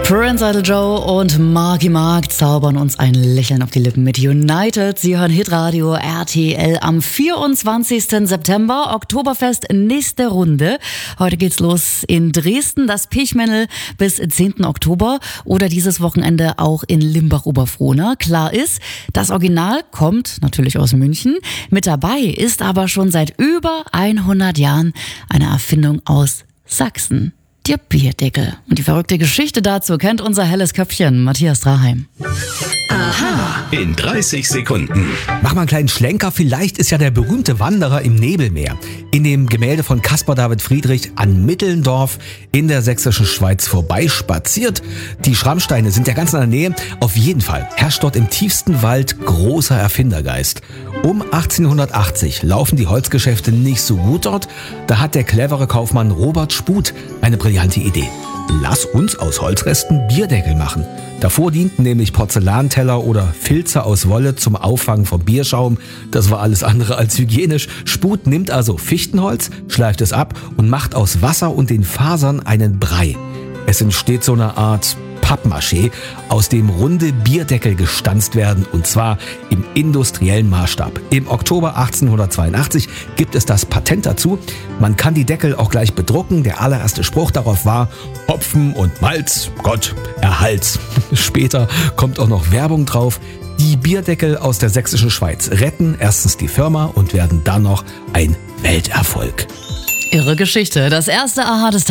Prince Idol Joe und Marky Mark zaubern uns ein Lächeln auf die Lippen mit United. Sie hören Hitradio RTL am 24. September. Oktoberfest, nächste Runde. Heute geht's los in Dresden, das Pechmännel bis 10. Oktober oder dieses Wochenende auch in Limbach-Oberfrohna. Klar ist, das Original kommt natürlich aus München. Mit dabei ist aber schon seit über 100 Jahren eine Erfindung aus Sachsen. Der Bierdeckel. Und die verrückte Geschichte dazu kennt unser helles Köpfchen, Matthias Draheim. Aha. In 30 Sekunden. Mach mal einen kleinen Schlenker. Vielleicht ist ja der berühmte Wanderer im Nebelmeer in dem Gemälde von Caspar David Friedrich an Mittelndorf in der sächsischen Schweiz vorbeispaziert. Die Schrammsteine sind ja ganz in der Nähe. Auf jeden Fall herrscht dort im tiefsten Wald großer Erfindergeist. Um 1880 laufen die Holzgeschäfte nicht so gut dort. Da hat der clevere Kaufmann Robert Sput eine brillante Idee. Lass uns aus Holzresten Bierdeckel machen. Davor dienten nämlich Porzellanteller oder Filze aus Wolle zum Auffangen von Bierschaum. Das war alles andere als hygienisch. Sput nimmt also Fichtenholz, schleift es ab und macht aus Wasser und den Fasern einen Brei. Es entsteht so eine Art Pappmaché, aus dem runde Bierdeckel gestanzt werden, und zwar im industriellen Maßstab. Im Oktober 1882 gibt es das Patent dazu. Man kann die Deckel auch gleich bedrucken. Der allererste Spruch darauf war: Hopfen und Malz, Gott erhalt's. Später kommt auch noch Werbung drauf. Die Bierdeckel aus der sächsischen Schweiz retten erstens die Firma und werden dann noch ein Welterfolg. Irre Geschichte. Das erste Aha des